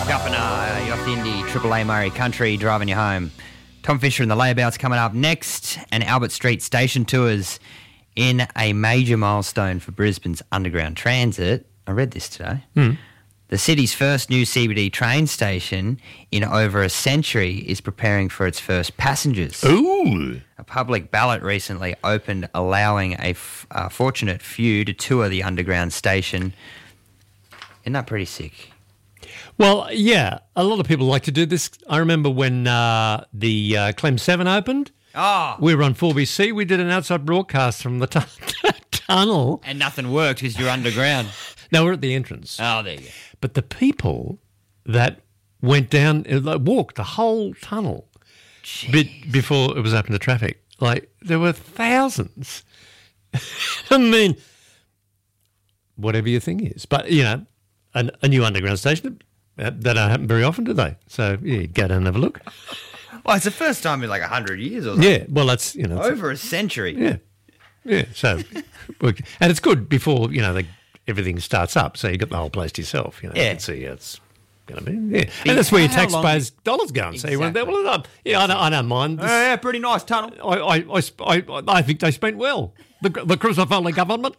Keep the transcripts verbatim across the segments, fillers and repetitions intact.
Up and uh, you're off the Indy, Triple A Murray Country, driving you home. Tom Fisher and the Layabouts coming up next, and Albert Street Station Tours in a major milestone for Brisbane's underground transit. I read this today. Mm. The city's first new C B D train station in over a century is preparing for its first passengers. Ooh. A public ballot recently opened, allowing a f- uh, fortunate few to tour the underground station. Isn't that pretty sick? Well, yeah, a lot of people like to do this. I remember when uh, the uh, Clem seven opened. Oh. We were on four B C. We did an outside broadcast from the t- tunnel. And nothing worked because you're underground. No, we're at the entrance. Oh, there you go. But the people that went down, uh, walked the whole tunnel bit before it was open to traffic. Like, there were thousands. I mean, whatever your thing is. But, you know, a, a new underground station, uh, that don't happen very often, do they? So, yeah, go down and have a look. Well, it's the first time in like a hundred years or something. Yeah, well, that's, you know. Over a century. Yeah. Yeah, so, and it's good before, you know, the, everything starts up, so you got the whole place to yourself, you know. Yeah. You can see how it's going to be. Yeah. And that's where your How long- taxpayers' dollars go. So you went there, well, uh, yeah, I don't, I don't mind. Oh, This, yeah, pretty nice tunnel. I, I, I, sp- I, I think they spent well. The, the Crusoe-Foley government.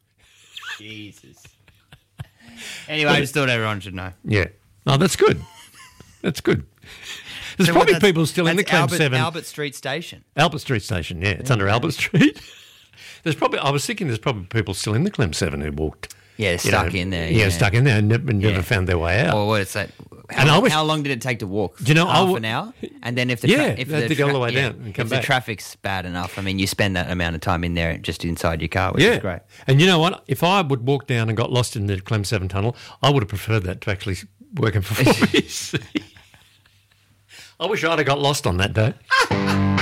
Jesus. Anyway, I just thought everyone should know. Yeah. Oh, that's good. That's good. There's So probably what, that's- people still in the that's Clem Albert, seven. Albert Street Station. Albert Street Station, yeah. It's under Albert Street. There's probably, I was thinking there's probably people still in the Clem seven who walked. Yeah, you stuck know, in there. Yeah, Yeah, stuck in there and never, never Yeah. found their way out. Or what is that? How, And I long, wish- how long did it take to walk? Do you know, I half w- an hour? And then if the Yeah, tra- if they had the to go all the tra- way yeah, down and come if back. the traffic's bad enough, I mean, you spend that amount of time in there just inside your car, which yeah. is great. And you know what? If I would walk down and got lost in the Clem seven tunnel, I would have preferred that to actually working for four B C. I wish I'd have got lost on that day.